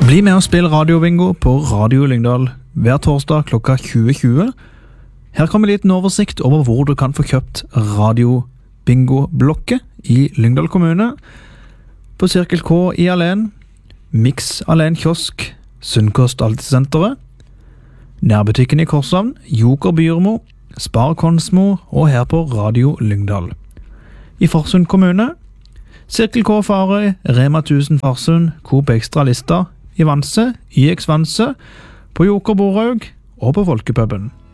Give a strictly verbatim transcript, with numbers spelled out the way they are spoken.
Bli med og spill radiobingo på Radio Lyngdal hver torsdag klokka tjue tjue. Her kommer en liten oversikt over hvor du kan få kjøpt radiobingo-blokket i Lyngdal kommune. På Cirkel K i Alen, Mix Alen Kiosk, Sunnkost Alltidssenteret, Nærbutikken i Korshavn, Joker Byrmo, Spar Konsmo og her på Radio Lyngdal. I Farsund kommune, Cirkel K Farøy, Rema tusen Farsund, Coop Extra Lista, i Vanse, I X Vanse, på Joker Borhaug og på Folkepuben.